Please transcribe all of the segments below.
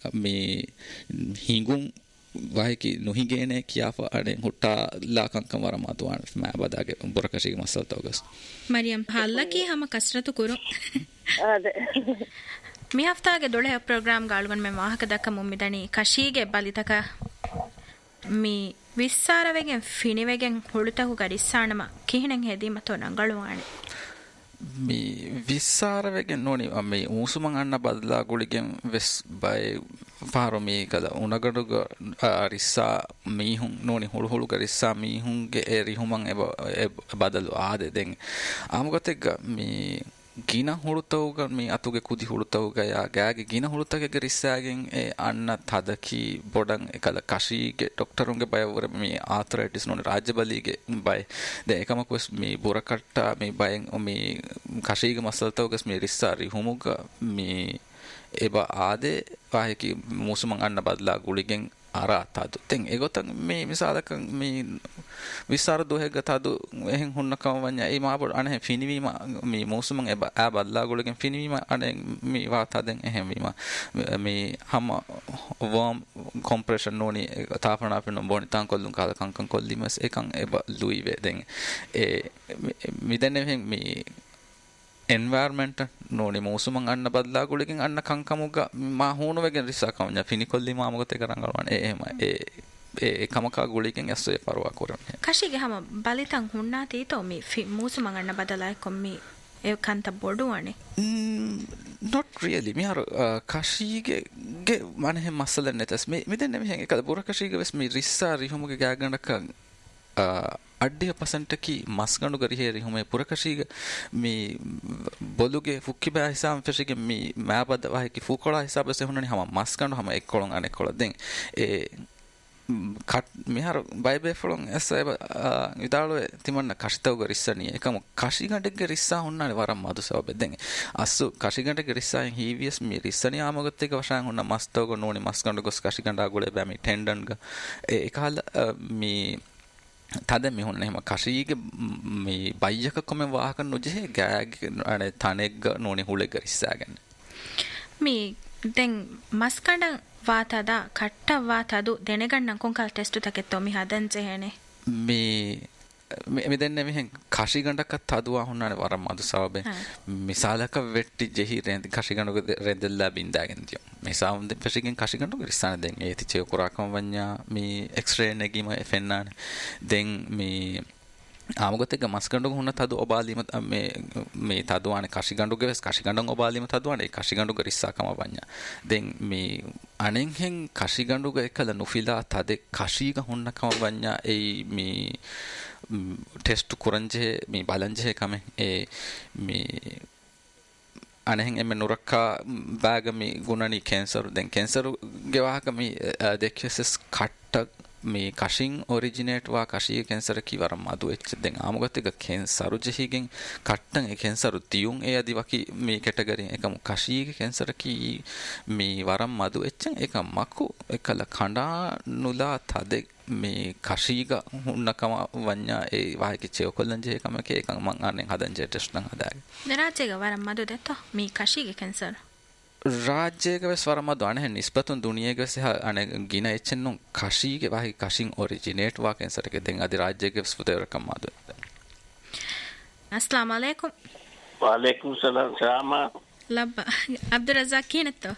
මේ හිඟුන් වහකි නොහිගේනේ කියාප අඩෙන් හුට්ටා ලාකංකම් වරමාතුවාන් මෑ බදාගේ බොරකශී මස්සල්තවගස් ಮರಿಯಂ ಹಲ್ಲಕಿ ಹಮ ಕಸ್ರತು ಕುರು ಅದೇ ಮಿ ಹಫ್ತಾಗೆ ದೊಳೆ ಪ್ರೋಗ್ರಾಮ್ ಗಾಳುಗನ್ ಮೆ ವಾಹಕ ದಕ್ಕ ಮುಮ್ಮಿದನಿ ಕಶೀಗೆ ಬಲಿತಕ ಮಿ ವಿಸ್ಸಾರವೆಗೆ ಫಿಣಿವೆಗೆ ಹುಳುತಹು ಗರಿಸ್ಸಾಣಮ ಕಿಹಿಣೆಂ ಹೆದೀಮತೋ ನಂಗಳುವಾಣೆ ಮಿ ವಿಸ್ಸಾರವೆಗೆ ನೋಡಿ ಮಿ ಊಸುಮಂ ಅಣ್ಣ ಬದಲಾ ಗುಳಿಗೆ ವೆಸ್ ಬೈ ಪಾರೋ ಮಿ ಕದ ಉನಗಡುಗ ರಿಸ್ಸಾ ಮೀಹುಂ ನೋಡಿ ಹುಳು ಹುಳುಗ ರಿಸ್ಸಾ ಮೀಹುಂಗೆ ಎ ರಿಹುಮಂ ಎ ಬದಲು ಆದೆ ದೆಂಗ್ ಆಮಗತೆಗ ಮಿ ಗಿನ ಹುಳುತವುಗ ಮಿ ಅತುಗೆ ಕುದಿ ಹುಳುತವುಗ ಯಾ ಗ್ಯಾಗೆ ಗಿನ ಹುಳುತಗೆ ರಿಸ್ಸಾಗೆನ್ ಎ ಅಣ್ಣ ತದಕಿ ಬೊಡಂ ಎಕಲ ಕಶೀಗೆ ಡಾಕ್ಟರುಂಗೆ ಬಯವರ ಮಿ ಆರ್ಥರೈಟಿಸ್ ನೋಡಿ ರಾಜ್ಯ ಬಲಿಗೆ ಬೈ ದೆ ಏಕಮಕ್ವಸ್ ಮಿ ಬುರಕಟ್ಟ ಮಿ ಬಯಂ ಮಿ ಕಶೀಗೆ ಮಸಲ್ತವುಗಸ್ ಮಿ ರಿಸ್ಸಾ ರಿಹುಮುಗ ಮಿ එබ ආදේ වාහකි මුසුමන් අන්න බදලා ගුලිගෙන් අර අතදු තෙන් ඒගොතන් මේ මිසාලක මේ විසාර දොහෙග තදු එහෙන් හුන්නකම වඤ්ඤා ඒ මාබ අනේ ෆිනිවීම මේ මුසුමන් එබ ආ බදලා ගුලිගෙන් ෆිනිවීම අනේ මේ වාතදෙන් එහෙන් වීම මේ හැම වම් කොම්ප්‍රෙෂන් නෝනි තාපන අපින බොනි තන් කොල්ලුන් කාල කංකන් කොල්ලිමස් එකන් එබ ලුයි වේ දෙන් ඒ මිදෙන්නේ මේ environment noni musumang anna badla guligen anna kankamuga ma hunu wegen rissa kamnya finikolli ma amogote karangalwan ehema e kamaka guligen yasse parwa koran kashige hama balitan hunna tito mi musumang anna badala kommi e kanta bodu ane not really mi har kashige ge manhe masala netas mi denne mi hen ekada bura kashige ves mi rissa rihumuge gagandaka ಅಡ್ಡಿಯ ಪರ್ಸೆಂಟಕಿ ಮಸ್ಗಂಡು ಗರಿ ಹೇರಿ ಹುಮೆ ಪುರಕಶಿಗ ಮಿ ಬೊಲುಗೆ ಫುಕ್ಕಿ ಬಾ ಹಿಸಾಬ್ ಫೆಶಿಗೆ ಮಿ ಮ್ಯಾಬದ ವಾಹಕಿ ಫುಕೊಳ ಹಿಸಾಬ ಸೆ ಹುನನಿ ಹಮ ಮಸ್ಗಂಡು ಹಮ ಎಕ್ಕೊಳಂ ಅನೆ ಕೊಳ ದೆಂ A cut ಮಿಹಾರ ಬೈಬೆ ಫಳಂ ಎಸ ಇದಾಳು ತಿಮನ್ನ ಕಷ್ಟವ ರಿಸ್ಸನಿ ಏಕಮ ಕಶಿಗಂಡೆಗೆ ರಿಸ್ಸಾ ಹುನ್ನಾನೆ ವರಂ ಮದು ಸಬೆ ದೆಂ us ಕಶಿಗಂಡೆಗೆ ರಿಸ್ಸಾ ಹೀವಿಯಸ್ ಮಿ ರಿಸ್ಸನಿ ಆಮಗತ್ತೆಗೆ ವಶಾಂ ಹುನ್ನ ಮಸ್ತವಗ noni ಮಸ್ಗಂಡು ಗೊಸ್ ಕಶಿಗಂಡ ಆಗುಳೆ ಬಾ ಮಿ tendon ಗ ಏಕಾಲ ಮಿ තද මෙහුන්න එහෙම කශීගේ මේ බයියක කොම වාහක නොජේ ගෑග අනේ තනෙග්ග නෝනේ හුලෙග රිස්සාගෙන මේ දැන් මස්කඩ වාතද කට්ට වාතදු දෙනගන්න කොන්කල් ටෙස්ට් තකෙත්තෝ මි හදන් ජෙහෙනේ මේ මෙදෙන්නේ මෙහෙන් කශීගණ්ඩක තදුවා හුන්නානේ වරම් මදු සවබේ මිසාලක වෙට්ටි ජෙහි රෙන්ද කශීගණ්ඩක රෙදෙල්ලා බින්දාගෙන තියෝ මේ සාවුන්ද පෙසිගෙන් කශීගණ්ඩක රිස්සාන දෙන් ඒති චේ කුරාකම වඤ්ඤා මේ එක්ස්රේ නැගීම එෆෙන්නානේ දෙන් මේ ආමගතෙක මස්කණ්ඩක හුන්න තදු ඔබාලීම මේ තදුවානේ කශීගණ්ඩක වෙස් කශීගණ්ඩන් ඔබාලීම තදුවානේ කශීගණ්ඩක රිස්සාකම වඤ්ඤා දෙන් මේ අනෙන් හෙන් කශීගණ්ඩක එකල නුෆිලා තදේ කශීග හුන්නකම වඤ්ඤා ඒ මේ ටෙස්ට් කුරංජේ මේ බලංජේ කම ඒ මේ අනෙන් එමෙ නුරක්කා බෑග මේ ගුණනි කැන්සර් දැන් කැන්සර් ගේ වාහක මේ දෙක්ෂස් කට්ට මේ කශින් ඔරිජිනේට් වා කශී කැන්සර් කිවරම් මදු එච්ච දැන් ආමගතක කැන්සර් ජෙහිගෙන් කට්ටන් ඒ කැන්සර් තියුන් ඒ අදි වකි මේ කැටගරි එකම කශී කැන්සර් කි මේ වරම් මදු එච්චන් එක මකු එකල කණ්ඩා නුලා තදේ මේ කශීග හුන්නකම වඤ්ඤා ඒ වාහකි චේකොල්ලන්ජේ එකමක එකන් මං අනෙන් හදන්ජේ ටෙස්ට් නම් හදාගේ දරාජේග වරම් මදු දෙතෝ මේ කශීගේ කැන්සර් ರಾಜ್ಯಗೆ ಸ್ವರಮದು ಅಣೆ ನಿಸ್ಬತುನ್ ದುನಿಯೆಗೆ ಸಹ ಅಣೆ ಗಿನ ಎಚ್ಚೆನ್ನು ಕಶಿಗೆ ವಾಹಿ ಕಶಿನ್ ಒರಿಜಿನೇಟ್ ವಾಕೆನ್ ಸರಕೆ ದೆಂ ಅದಿ ರಾಜ್ಯಗೆ ಸ್ಫುತೇರಕಂ ಮಾದು ಅಸ್ಸಲಾಮು ಅಲೈಕುಂ ವಾಲೇಕುಂ ಸಲಾಂ ಶಾಮಾ ಲಬ್ಬ ಅಬ್ದುಲ್ ರಜಾಕ್ ಏನತ್ತು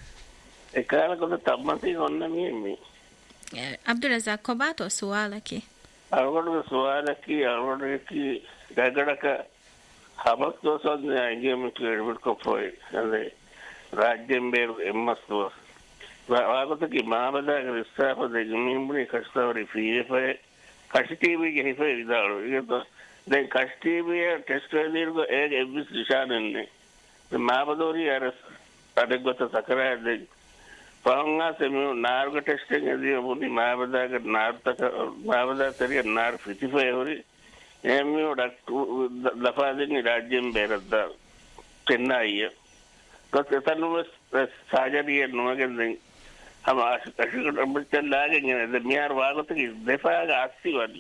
ಏಕಾಲಕದ ತಮ್ಮತಿ ಹೊನ್ನಮಿ ಅಬ್ದುಲ್ ರಜಾಕ್ ಕೊಬಾತೋ ಸುವಾಲಕಿ ಅವಳು ಸುವಾಲಕಿ ಅವಳಿಗೆ ಗಗಡಕ ಹಬಕ್ ದೋಸದ ಅಂಗೇಮಿಟ್ ಎಡ್ಬಿಟ್ಕೊಪ್ಪೋಯ್ ಅಂದ್ರೆ ರಾಜ್ಯಂ ಬೇರು ಎಮ್ಮಸ್ತು ವಾಗತಕ್ಕೆ ಮಾಬದಾಗ ರಿಸ್ಸಾಫದ ಜಮೀನ್ಬುನಿ ಕಷ್ಟವರಿ ಫೀಫೆ ಕಷ್ಟೀವಿಗೆ ಹಿಫೆ ಇದಾಳು ಈಗ දැන් කස්ටීවිය ටෙස්ට් වලදීර්ග ඒ එවිස් දිශානන්නේ මාබදෝරි අර අඩගත සකරාද පහංගා සෙමු නාර්ග ටෙස්ටිං එදී මොනි මාබදාක නාර්තක මාබදා තරිය නාර් 55 හොරි එමියෝ ඩක් ලෆාදින් රාජ්‍යම් බේරද්දා පෙන්නයිය කොතනම සාජරිය නොගෙන් හම අශිකට අම්බතලාගෙන ද මියාර වාගතක දෙපාග ආස්සි වඩි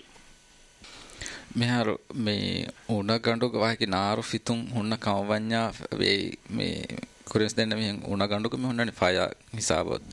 මෙහර මේ උණ ගඬුක වාහකි නාරු ෆිතුන් හුන්න කවවඤ්ඤා වේ මේ කුරස් දෙන්න මෙහෙන් උණ ගඬුක මෙ හුන්නනි ෆය හිසාබොද්ද